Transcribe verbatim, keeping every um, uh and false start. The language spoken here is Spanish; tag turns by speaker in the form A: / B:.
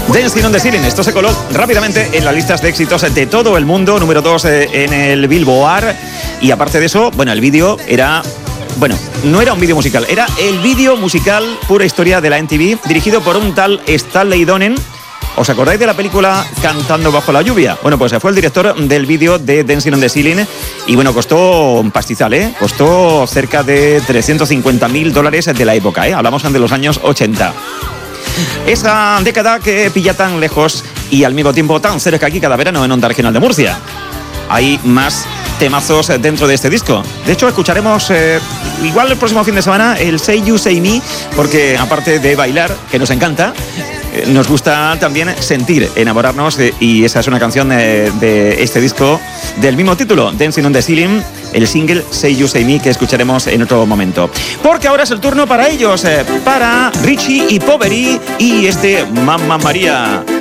A: Dancing on the Ceiling, esto se coló rápidamente en las listas de éxitos de todo el mundo, número dos en el Billboard. Y aparte de eso, bueno, el vídeo era... Bueno, no era un vídeo musical, era el vídeo musical pura historia de la M T V, dirigido por un tal Stanley Donen. ¿Os acordáis de la película Cantando bajo la lluvia? Bueno, pues fue el director del vídeo de Dancing on the Ceiling y bueno, costó un pastizal, ¿eh? Costó cerca de trescientos cincuenta mil dólares de la época, ¿eh? Hablamos de los años ochenta. Esa década que pilla tan lejos y al mismo tiempo tan cerca aquí cada verano en Onda Regional de Murcia. Hay más temazos dentro de este disco. De hecho, escucharemos eh, igual el próximo fin de semana el Say You Say Me, porque aparte de bailar, que nos encanta, eh, nos gusta también sentir, enamorarnos, eh, y esa es una canción eh, de este disco del mismo título, Dancing on the Ceiling, el single Say You Say Me, que escucharemos en otro momento. Porque ahora es el turno para ellos, eh, para Richie y Poveri y este Mamma María.